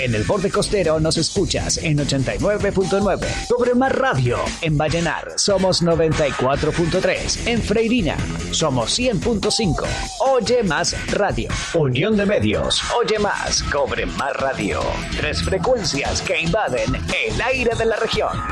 En el borde costero nos escuchas en 89.9. Cobre Mar Radio. En Vallenar somos 94.3. En Freirina somos 100.5. Oye Más Radio. Unión de Medios. Oye Más. Cobre Más Radio. 3 frecuencias que invaden el aire de la región.